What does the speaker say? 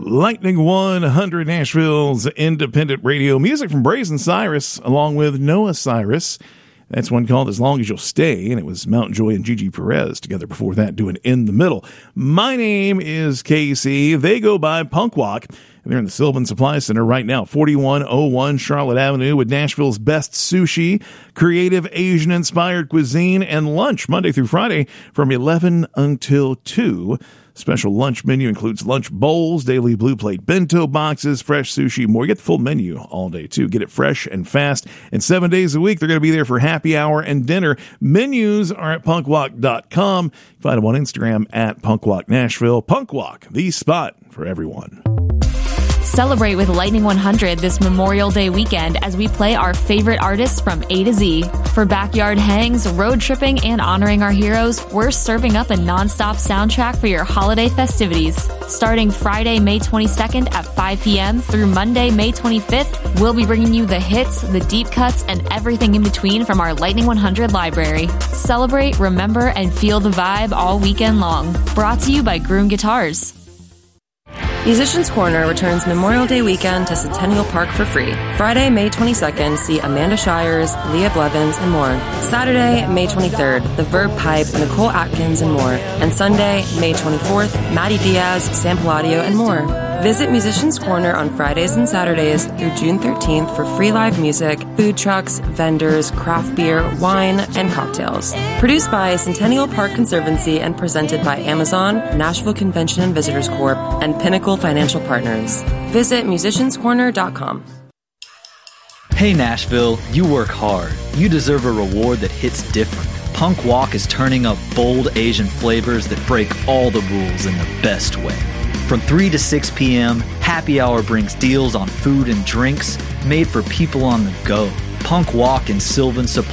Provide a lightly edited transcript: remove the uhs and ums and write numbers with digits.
Lightning 100, Nashville's independent radio. Music from Brazen Cyrus, along with Noah Cyrus. That's one called As Long As You'll Stay, and it was Mountain Joy and Gigi Perez together before that doing In the Middle. My name is KC. They go by Punk Walk, and they're in the Sylvan Supply Center right now, 4101 Charlotte Avenue, with Nashville's best sushi, creative Asian-inspired cuisine, and lunch Monday through Friday from 11 until 2. Special lunch menu includes lunch bowls, daily blue plate bento boxes, fresh sushi, more. You get the full menu all day, too. Get it fresh and fast. And 7 days a week, they're going to be there for happy hour and dinner. Menus are at punkwalk.com. Find them on Instagram at Punkwalk Nashville. Punkwalk, the spot for everyone. Celebrate with Lightning 100 this Memorial Day weekend as we play our favorite artists from A to Z. For backyard hangs, road tripping, and honoring our heroes, we're serving up a nonstop soundtrack for your holiday festivities. Starting Friday, May 22nd at 5 p.m. through Monday, May 25th, we'll be bringing you the hits, the deep cuts, and everything in between from our Lightning 100 library. Celebrate, remember, and feel the vibe all weekend long. Brought to you by Groom Guitars. Musicians Corner returns Memorial Day weekend to Centennial Park for free. Friday, May 22nd, see Amanda Shires, Leah Blevins, and more. Saturday, May 23rd, The Verb Pipe, Nicole Atkins, and more. And Sunday, May 24th, Maddie Diaz, Sam Palladio, and more. Visit Musicians Corner on Fridays and Saturdays through June 13th for free live music, food trucks, vendors, craft beer, wine, and cocktails. Produced by Centennial Park Conservancy and presented by Amazon, Nashville Convention and Visitors Corp., and Pinnacle Financial Partners. Visit musicianscorner.com. Hey Nashville, you work hard. You deserve a reward that hits different. Punk Walk is turning up bold Asian flavors that break all the rules in the best way. From 3 to 6 p.m., Happy Hour brings deals on food and drinks made for people on the go. Punk Walk and Sylvan Supply